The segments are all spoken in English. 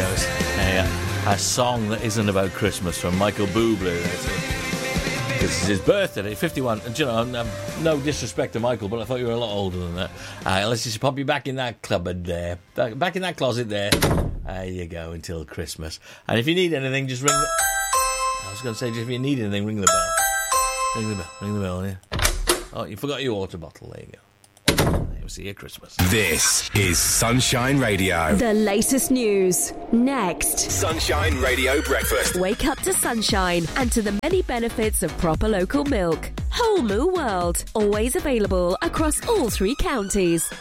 was a song that isn't about Christmas from Michael Bublé. This is his birthday, 51. Do you know, no disrespect to Michael, but I thought you were a lot older than that. Let's just pop you back in that cupboard there. Back in that closet there. There you go, until Christmas. And if you need anything, just ring the... I was going to say, just if you need anything, ring the bell. Ring the bell, yeah. Oh, you forgot your water bottle. There you go. We'll see you at Christmas. This is Sunshine Radio. The latest news. Next. Sunshine Radio Breakfast. Wake up to sunshine and to the many benefits of proper local milk. Whole Moo World. Always available across all 3 counties.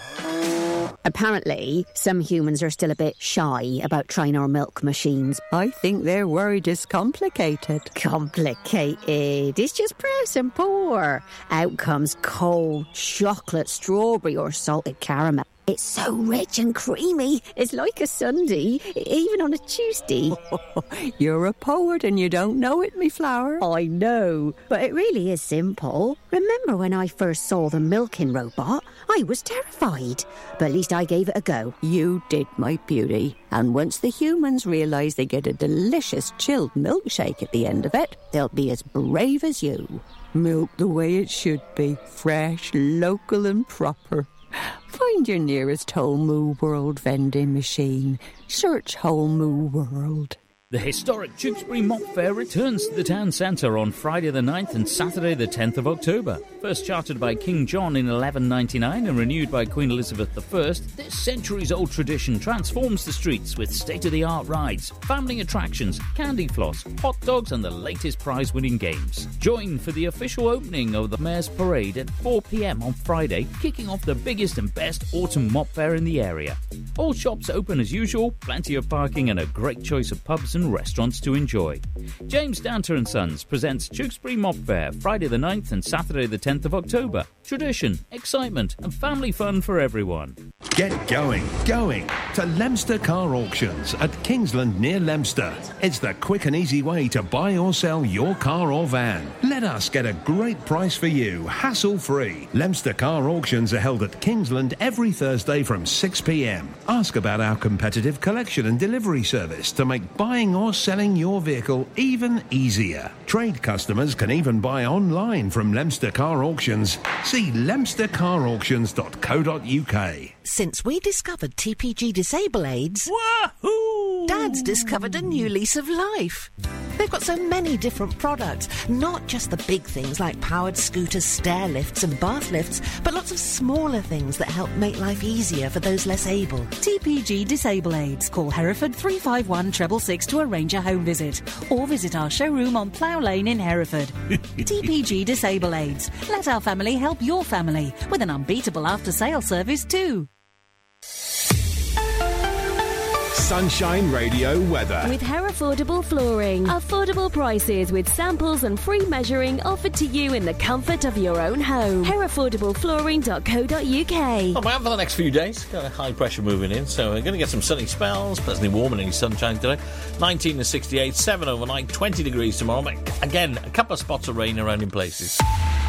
Apparently, some humans are still a bit shy about trying our milk machines. I think they're worried it's complicated. Complicated? It's just press and pour. Out comes cold chocolate, strawberry or salted caramel. It's so rich and creamy. It's like a sundae, even on a Tuesday. You're a poet and you don't know it, me flower. I know, but it really is simple. Remember when I first saw the milking robot? I was terrified, but at least I gave it a go. You did, my beauty. And once the humans realise they get a delicious chilled milkshake at the end of it, they'll be as brave as you. Milk the way it should be. Fresh, local and proper. Find your nearest Whole Moo World vending machine. Search Whole Moo World. The historic Tewkesbury Mop Fair returns to the town centre on Friday the 9th and Saturday the 10th of October. First chartered by King John in 1199 and renewed by Queen Elizabeth I, this centuries-old tradition transforms the streets with state-of-the-art rides, family attractions, candy floss, hot dogs and the latest prize-winning games. Join for the official opening of the Mayor's Parade at 4 p.m. on Friday, kicking off the biggest and best autumn mop fair in the area. All shops open as usual, plenty of parking and a great choice of pubs and restaurants to enjoy. James Danter & Sons presents Tewkesbury Mop Fair Friday the 9th and Saturday the 10th of October. Tradition, excitement and family fun for everyone. Get going to Leominster Car Auctions at Kingsland near Leominster. It's the quick and easy way to buy or sell your car or van. Let us get a great price for you, hassle-free. Leominster Car Auctions are held at Kingsland every Thursday from 6 p.m. Ask about our competitive collection and delivery service to make buying or selling your vehicle even easier. Trade customers can even buy online from Leominster Car Auctions. See leominstercarauctions.co.uk. Since we discovered TPG Disable Aids, Wahoo! Dad's discovered a new lease of life. They've got so many different products, not just the big things like powered scooters, stair lifts and bath lifts, but lots of smaller things that help make life easier for those less able. TPG Disable Aids. Call Hereford 351 666 to arrange a home visit or visit our showroom on Plough Lane in Hereford. TPG Disable Aids. Let our family help your family with an unbeatable after-sale service too. Sunshine Radio weather. With Herefordable Flooring. Affordable prices with samples and free measuring offered to you in the comfort of your own home. Herefordablepflooring.co.uk. Well, man, for the next few days, got a high pressure moving in, so we're going to get some sunny spells, pleasantly warm and any sunshine today. 19 to 68, 7 overnight, 20 degrees tomorrow. But again, a couple of spots of rain around in places.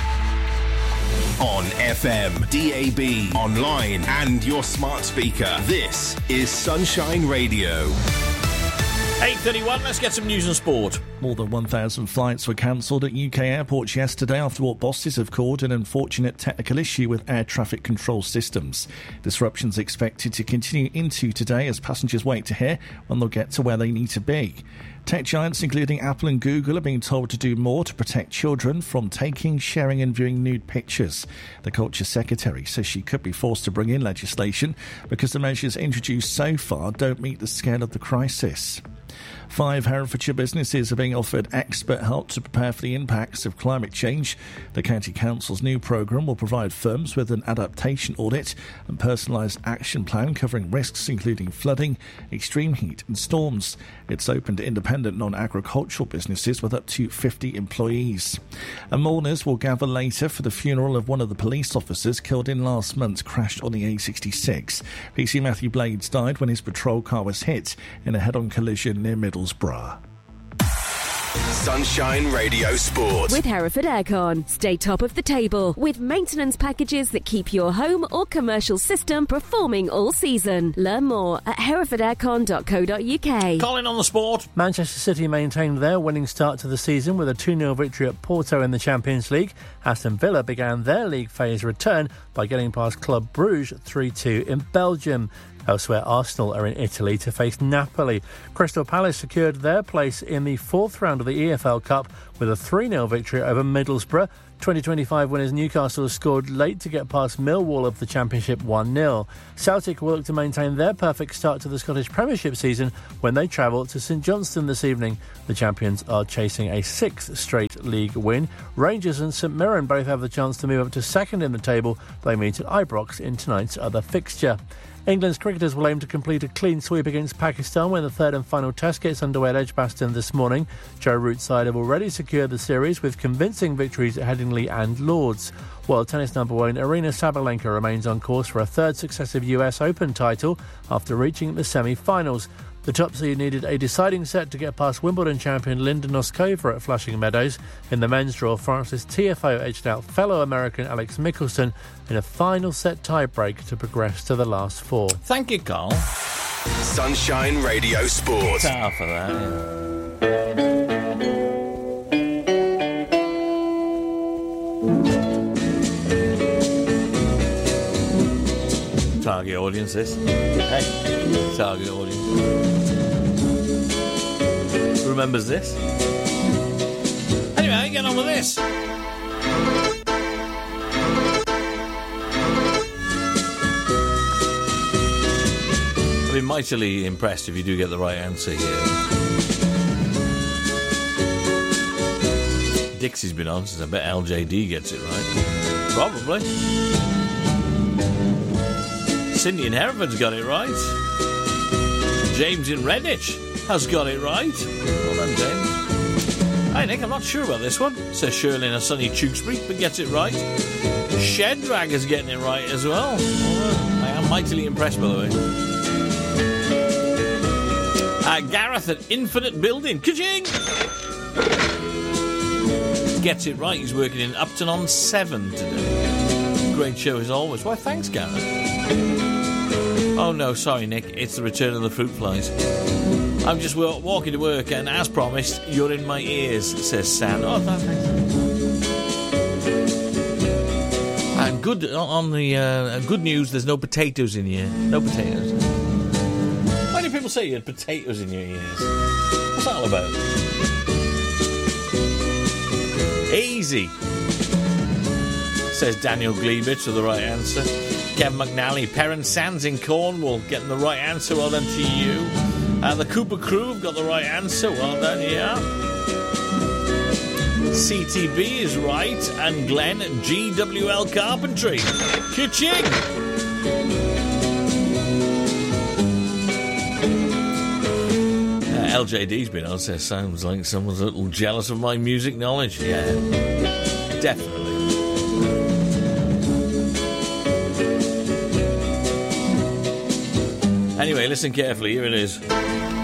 On FM, DAB, online and your smart speaker. This is Sunshine Radio. 8:31, let's get some news and sport. More than 1,000 flights were cancelled at UK airports yesterday after what bosses have called an unfortunate technical issue with air traffic control systems. Disruptions expected to continue into today as passengers wait to hear when they'll get to where they need to be. Tech giants including Apple and Google are being told to do more to protect children from taking, sharing and viewing nude pictures. The Culture Secretary says she could be forced to bring in legislation because the measures introduced so far don't meet the scale of the crisis. 5 Herefordshire businesses are being offered expert help to prepare for the impacts of climate change. The County Council's new programme will provide firms with an adaptation audit and personalised action plan covering risks including flooding, extreme heat and storms. It's open to independent non-agricultural businesses with up to 50 employees. And mourners will gather later for the funeral of one of the police officers killed in last month's crash on the A66. PC Matthew Blades died when his patrol car was hit in a head-on collision near Middlesbrough. Sunshine Radio Sport. With Hereford Aircon. Stay top of the table with maintenance packages that keep your home or commercial system performing all season. Learn more at herefordaircon.co.uk. Colin on the sport. Manchester City maintained their winning start to the season with a 2-0 victory at Porto in the Champions League. Aston Villa began their league phase return by getting past Club Brugge 3-2 in Belgium. Elsewhere, Arsenal are in Italy to face Napoli. Crystal Palace secured their place in the fourth round of the EFL Cup with a 3-0 victory over Middlesbrough. 2025 winners Newcastle scored late to get past Millwall of the Championship 1-0. Celtic will look to maintain their perfect start to the Scottish Premiership season when they travel to St Johnstone this evening. The champions are chasing a 6th straight league win. Rangers and St Mirren both have the chance to move up to second in the table. They meet at Ibrox in tonight's other fixture. England's cricketers will aim to complete a clean sweep against Pakistan when the third and final test gets underway at Edgbaston this morning. Joe Root's side have already secured the series with convincing victories at Headingley and Lords. World tennis number one Arina Sabalenka remains on course for a third successive US Open title after reaching the semi-finals. The top seed needed a deciding set to get past Wimbledon champion Linda Noskova at Flushing Meadows. In the men's draw, Francis Tiafoe edged out fellow American Alex Mickelson in a final set tie-break to progress to the last four. Thank you, Carl. Sunshine Radio Sport. Ta for that, Target audience, this. Hey, target audience. Remembers this? Anyway, how you getting on with this? I've been mightily impressed if you do get the right answer here. Dixie's been on since I bet LJD gets it right. Probably. Cindy in Hereford's got it right. James in Redditch has got it right. Well done, James. Hi, Nick, I'm not sure about this one. Says Shirley in a sunny Tewkesbury, but gets it right. Shedrag is getting it right as well. I am mightily impressed, by the way. Gareth at Infinite Building. Ka-ching! Gets it right. He's working in Upton-on-Severn today. Great show as always. Why, thanks, Gareth. Oh no, sorry Nick, it's the return of the fruit flies. I'm just walking to work and as promised, you're in my ears, says Sam. Oh, thanks. And good on the good news, there's no potatoes in here. No potatoes. Why do people say you had potatoes in your ears? What's that all about? Easy, says Daniel Gleebitch with the right answer. Kevin McNally, Perrin Sands in Cornwall, getting the right answer. Well done to you. The Cooper Crew have got the right answer. Well done, yeah. CTB is right, and Glenn at GWL Carpentry. Ka-ching! LJD's been on, says sounds like someone's a little jealous of my music knowledge. Yeah, definitely. Anyway, listen carefully, here it is.